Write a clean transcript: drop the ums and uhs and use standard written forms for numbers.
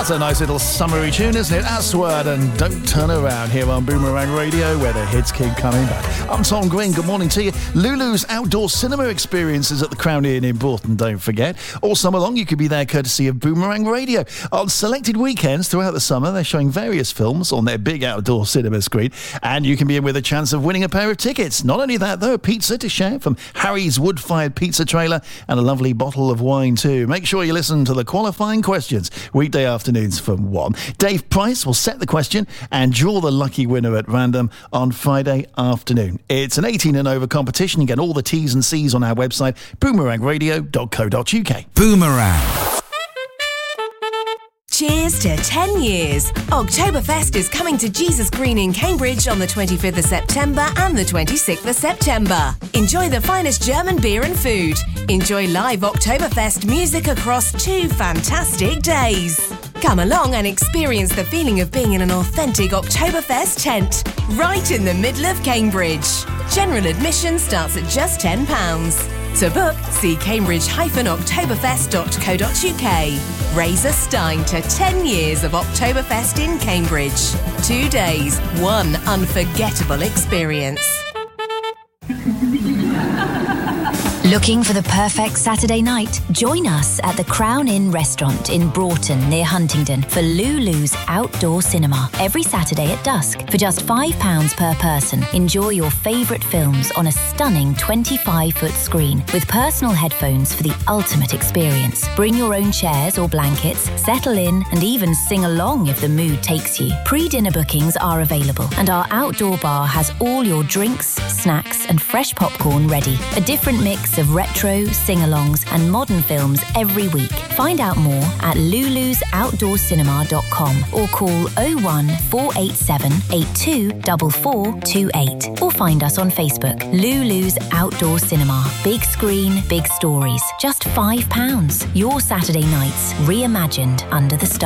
That's a nice little summery tune, isn't it? Aswad and Don't Turn Around here on Boomerang Radio, where the hits keep coming back. I'm Tom Green. Good morning to you. Lulu's outdoor cinema experiences at the Crown Inn in Broughton, don't forget. All summer long, you could be there courtesy of Boomerang Radio. On selected weekends throughout the summer, they're showing various films on their big outdoor cinema screen, and you can be in with a chance of winning a pair of tickets. Not only that, though, a pizza to share from Harry's wood-fired pizza trailer and a lovely bottle of wine too. Make sure you listen to the qualifying questions weekday afternoons from 1. Dave Price will set the question and draw the lucky winner at random on Friday afternoon. It's an 18 and over competition. You get all the T's and C's on our website, boomerangradio.co.uk. Boomerang. Cheers to 10 years. Oktoberfest is coming to Jesus Green in Cambridge on the 25th of September and the 26th of September. Enjoy the finest German beer and food. Enjoy live Oktoberfest music across 2 fantastic days. Come along and experience the feeling of being in an authentic Oktoberfest tent, right in the middle of Cambridge. General admission starts at just £10. To book, see cambridge-oktoberfest.co.uk. Raise a stein to 10 years of Oktoberfest in Cambridge. 2 days, one unforgettable experience. Looking for the perfect Saturday night? Join us at the Crown Inn restaurant in Broughton near Huntingdon for Lulu's outdoor cinema every Saturday at dusk. For just £5 per person, enjoy your favourite films on a stunning 25-foot screen with personal headphones for the ultimate experience. Bring your own chairs or blankets, settle in and even sing along if the mood takes you. Pre-dinner bookings are available and our outdoor bar has all your drinks, snacks and fresh popcorn ready. A different mix of retro, sing-alongs and modern films every week. Find out more at lulusoutdoorcinema.com or call 01 487 824428 or find us on Facebook. Lulu's Outdoor Cinema. Big screen, big stories. Just £5. Your Saturday nights reimagined under the stars.